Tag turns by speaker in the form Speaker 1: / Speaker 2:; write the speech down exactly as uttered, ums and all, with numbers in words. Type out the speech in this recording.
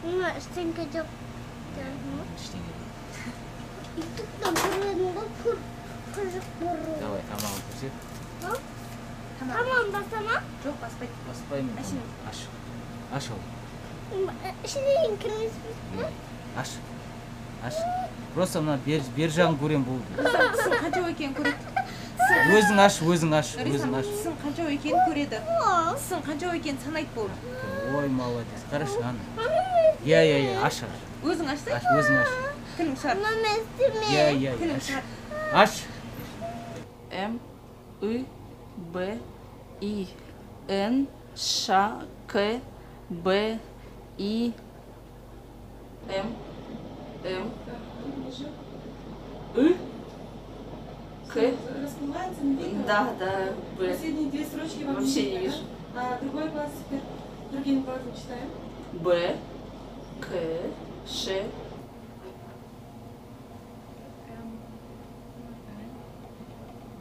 Speaker 1: 엄마 스팅크 좀.
Speaker 2: Ештеңе жоқ.
Speaker 1: 이쪽도 모르는 거 풀, 풀, 모르.
Speaker 2: Давай, тамағын көрсет.
Speaker 1: 어? tamam basama.
Speaker 3: Жоқ, баспайды.
Speaker 2: Баспаймын.
Speaker 3: Ашын.
Speaker 2: Аш. Аш ол.
Speaker 1: Ішінен кірмес
Speaker 2: Аш. Аш. Просто мына бер, бер жағын көрем болды.
Speaker 3: Тісің қанша екенін көреді.
Speaker 2: Өзің аш, өзің аш, өзің аш.
Speaker 3: Тісің қанша екенін көреді. Тісің қанша екенін санайды болды.
Speaker 2: Ой, молодец. Хорошо, ана. Иә, иә, иә, аш, аш.
Speaker 3: Өзің ашсай?
Speaker 2: Аш, өзің аш.
Speaker 3: Тілің шар.
Speaker 1: Мама істеме.
Speaker 2: Иә, иә, иә.
Speaker 3: Тілің шар.
Speaker 2: Аш.
Speaker 4: М, И, Б, И, Н, Ш, К, Б, И, М, М, И, К.
Speaker 5: Расплывается, не видно?
Speaker 4: Да, да, Б.
Speaker 5: Последние две строчки вам
Speaker 4: Вообще
Speaker 5: видно,
Speaker 4: не вижу.
Speaker 5: да? А другой глаз теперь другим глазом читаем.
Speaker 4: Б, К, Ш,